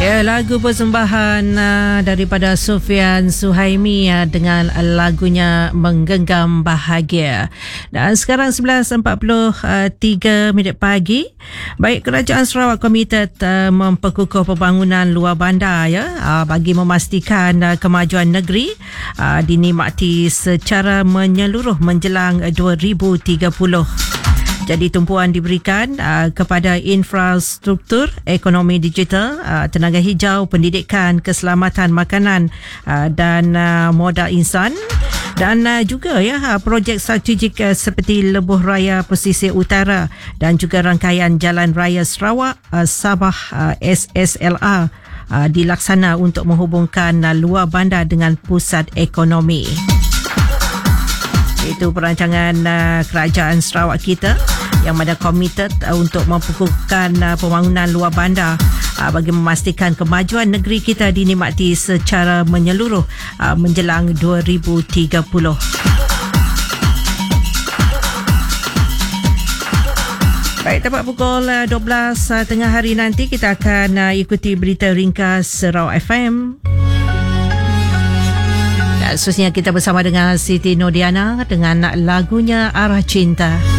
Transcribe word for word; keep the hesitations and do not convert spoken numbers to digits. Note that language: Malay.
Ya, lagu persembahan uh, daripada Sufian Suhaimi uh, dengan lagunya Menggenggam Bahagia. Dan sekarang sebelas empat puluh tiga minit pagi. Baik, Kerajaan Sarawak komited uh, memperkukuh pembangunan luar bandar ya uh, bagi memastikan uh, kemajuan negeri uh, dinikmati secara menyeluruh menjelang dua ribu tiga puluh. Jadi tumpuan diberikan uh, kepada infrastruktur, ekonomi digital, uh, tenaga hijau, pendidikan, keselamatan makanan uh, dan uh, modal insan. Dan uh, juga ya projek strategik uh, seperti Lebuh Raya Pesisir Utara dan juga rangkaian Jalan Raya Sarawak uh, Sabah uh, S S L R uh, dilaksana untuk menghubungkan uh, luar bandar dengan pusat ekonomi. Itu perancangan uh, kerajaan Sarawak kita yang mana komited uh, untuk memperkukuhkan uh, pembangunan luar bandar uh, bagi memastikan kemajuan negeri kita dinikmati secara menyeluruh uh, menjelang dua ribu tiga puluh. Baik, tepat pukul uh, dua belas uh, tengah hari nanti kita akan uh, ikuti berita ringkas Sarawak F M. Khususnya kita bersama dengan Siti Nodiana dengan lagunya Arah Cinta.